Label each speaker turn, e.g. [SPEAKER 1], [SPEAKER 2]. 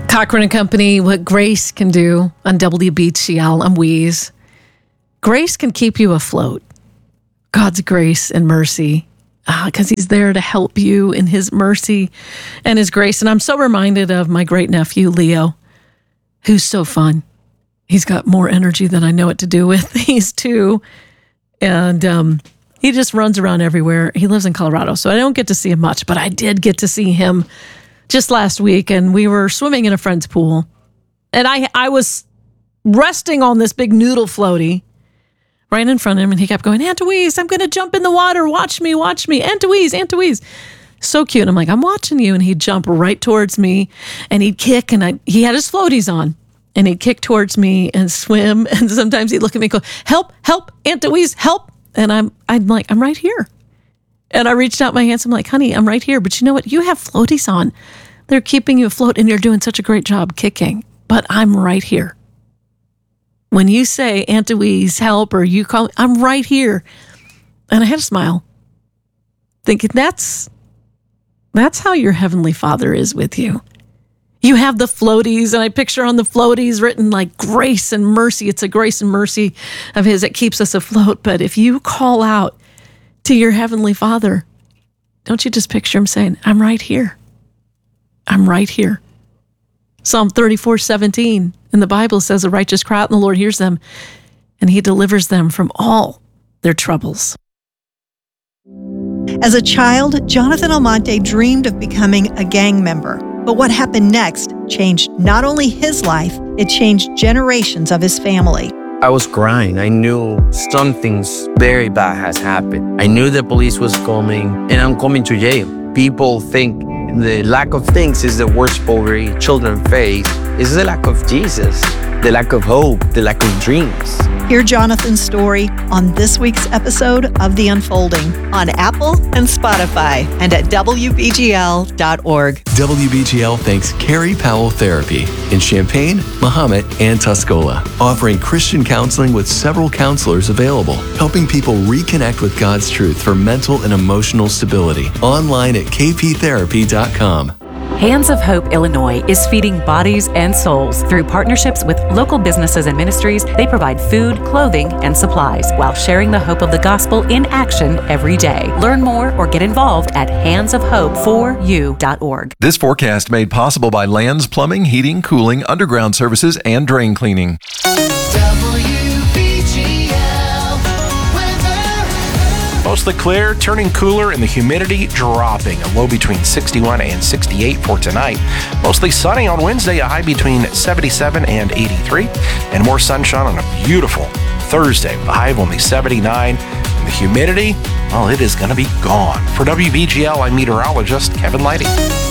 [SPEAKER 1] Cochran and Company, what grace can do on WBGL. I'm Weeze. Grace can keep you afloat. God's grace and mercy, because he's there to help you in his mercy and his grace. And I'm so reminded of my great nephew, Leo, who's so fun. He's got more energy than I know what to do with. He's 2. And he just runs around everywhere. He lives in Colorado, so I don't get to see him much, but I did get to see him just last week, and we were swimming in a friend's pool. And I was resting on this big noodle floaty right in front of him, and he kept going, Aunt Louise, I'm going to jump in the water. Watch me. Aunt Louise, Aunt Louise. So cute. I'm like, I'm watching you. And he'd jump right towards me, and he'd kick, and he had his floaties on, and he'd kick towards me and swim. And sometimes he'd look at me and go, help, Aunt Louise, help. And I'm like, I'm right here. And I reached out my hands. I'm like, honey, I'm right here. But you know what? You have floaties on. They're keeping you afloat, and you're doing such a great job kicking. But I'm right here. When you say, Aunt Louise, help, or you call, I'm right here. And I had a smile, thinking that's how your Heavenly Father is with you. You have the floaties, and I picture on the floaties written like grace and mercy. It's a grace and mercy of his that keeps us afloat. But if you call out to your Heavenly Father, don't you just picture him saying, I'm right here. I'm right here. Psalm 34:17 in the Bible says, a righteous cry out and the Lord hears them, and he delivers them from all their troubles.
[SPEAKER 2] As a child, Jonathan Almonte dreamed of becoming a gang member. But what happened next changed not only his life, it changed generations of his family.
[SPEAKER 3] I was crying. I knew something very bad has happened. I knew the police was coming, and I'm coming to jail. People think the lack of things is the worst poverty children face. It's the lack of Jesus, the lack of hope, the lack of dreams.
[SPEAKER 2] Hear Jonathan's story on this week's episode of The Unfolding on Apple and Spotify and at WBGL.org.
[SPEAKER 4] WBGL thanks Carrie Powell Therapy in Champaign, Mahomet, and Tuscola, offering Christian counseling with several counselors available, helping people reconnect with God's truth for mental and emotional stability. Online at kptherapy.com.
[SPEAKER 5] Hands of Hope Illinois is feeding bodies and souls. Through partnerships with local businesses and ministries, they provide food, clothing, and supplies while sharing the hope of the gospel in action every day. Learn more or get involved at handsofhope4u.org.
[SPEAKER 6] This forecast made possible by Lands Plumbing, Heating, Cooling, Underground Services, and Drain Cleaning.
[SPEAKER 7] Mostly clear, turning cooler, and the humidity dropping. A low between 61 and 68 for tonight. Mostly sunny on Wednesday, a high between 77 and 83. And more sunshine on a beautiful Thursday, with a high of only 79. And the humidity, well, it is going to be gone. For WBGL, I'm meteorologist Kevin Lighty.